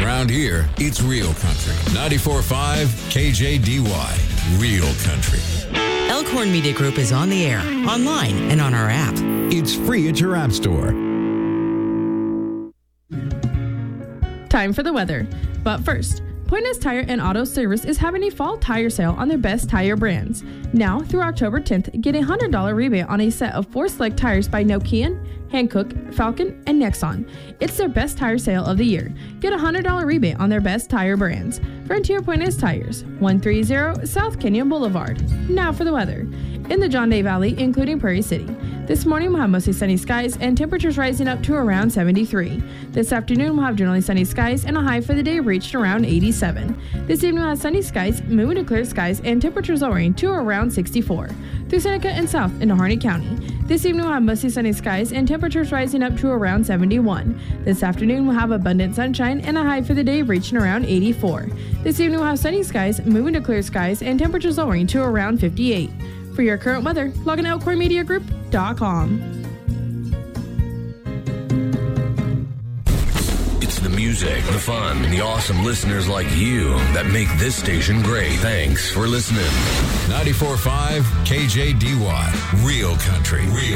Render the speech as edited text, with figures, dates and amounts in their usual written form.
Around here, it's real country. 94.5 KJDY. Real country. Elkhorn Media Group is on the air, online, and on our app. It's free at your app store. Time for the weather. But first, Pointez Tire and Auto Service is having a fall tire sale on their best tire brands. Now through October 10th, get a $100 rebate on a set of 4 select tires by Nokian, Hankook, Falcon, and Nexon. It's their best tire sale of the year. Get a $100 rebate on their best tire brands. Frontier Pointez Tires, 130 South Canyon Boulevard. Now for the weather. In the John Day Valley, including Prairie City. This morning we'll have mostly sunny skies and temperatures rising up to around 73. This afternoon we'll have generally sunny skies and a high for the day reached around 87. This evening we'll have sunny skies, moving to clear skies, and temperatures lowering to around 64. Through Seneca and south into Harney County. This evening we'll have mostly sunny skies and temperatures rising up to around 71. This afternoon we'll have abundant sunshine and a high for the day reaching around 84. This evening we'll have sunny skies, moving to clear skies, and temperatures lowering to around 58. For your current weather, log on to ElkhornMediaGroup.com. It's the music, the fun, and the awesome listeners like you that make this station great. Thanks for listening. 94.5 KJDY. Real country. Real